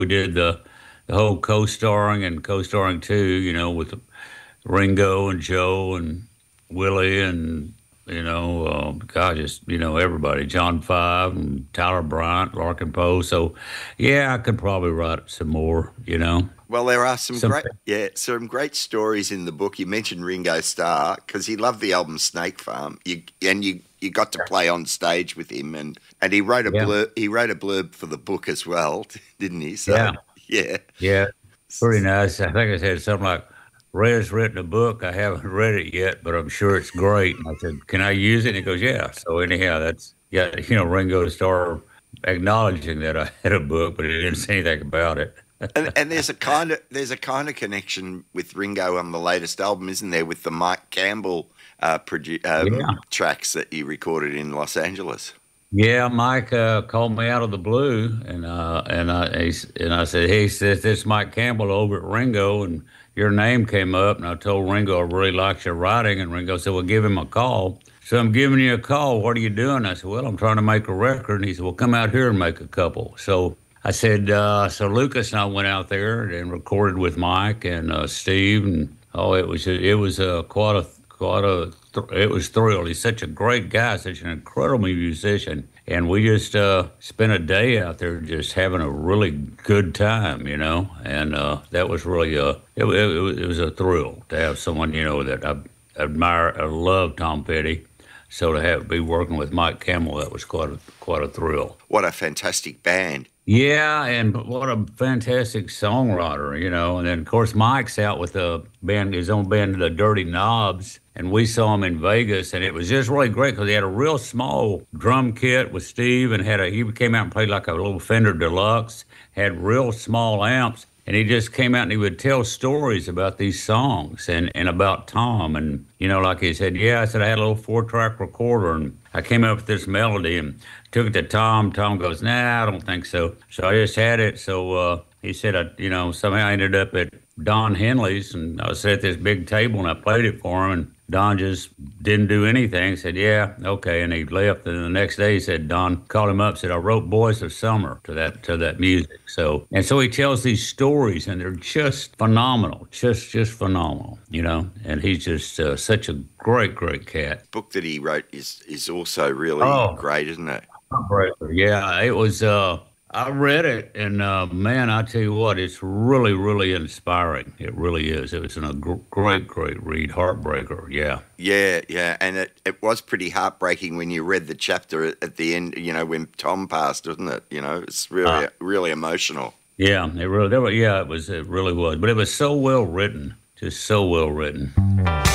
we did the whole co-starring too, with Ringo and Joe and Willie and God, just everybody, John Five and Tyler Bryant, Larkin Poe. So, yeah, I could probably write some more. Well, there are some Some, great stories in the book. You mentioned Ringo Starr because he loved the album Snake Farm. You got to play on stage with him, and he wrote a yeah, blurb for the book as well, didn't he? So yeah, yeah, yeah, pretty nice. I think I said something like, "Red's written a book. I haven't read it yet, but I'm sure it's great." And I said, "Can I use it?" And he goes, "Yeah." So anyhow, that's yeah, Ringo Starr acknowledging that I had a book, but he didn't say anything about it. and there's a kind of connection with Ringo on the latest album, isn't there? With the Mike Campbell Yeah. tracks that you recorded in Los Angeles. Yeah, Mike called me out of the blue, and I said, "Hey," says this Mike Campbell over at Ringo, and your name came up, and I told Ringo I really liked your writing, and Ringo said, "Well, give him a call." So I'm giving you a call. What are you doing? I said, "Well, I'm trying to make a record," and he said, "Well, come out here and make a couple." So I said, so Lucas and I went out there and recorded with Mike and Steve, and it was it was thrilled. He's such a great guy, such an incredible musician. And we just spent a day out there just having a really good time, And that was really, it was a thrill to have someone, that I admire, I love Tom Petty. So to be working with Mike Campbell, that was quite a thrill. What a fantastic band! Yeah, and what a fantastic songwriter, And then, of course, Mike's out with his own band, the Dirty Knobs, and we saw him in Vegas, and it was just really great because he had a real small drum kit with Steve, and he came out and played like a little Fender Deluxe, had real small amps, and he just came out and he would tell stories about these songs and about Tom, and like he said, I said I had a little 4-track recorder, and I came up with this melody and took it to Tom. Tom goes, "Nah, I don't think so." So I just had it. So he said, somehow I ended up at Don Henley's, and I was at this big table, and I played it for him, and Don just didn't do anything. Said, "Yeah, okay," and he left. And the next day, he said, Don called him up, said, "I wrote Boys of Summer to that music." So he tells these stories, and they're just phenomenal, just phenomenal, And he's just such a great cat. The book that he wrote is also really Oh, great, isn't it? Heartbreaker. Yeah, it was. I read it, and man, I tell you what, it's really, really inspiring. It really is. It was a great read. Heartbreaker. Yeah. Yeah, and it was pretty heartbreaking when you read the chapter at the end. When Tom passed, wasn't it? It's really emotional. Yeah, it really. It really was. But it was so well written, just so well written.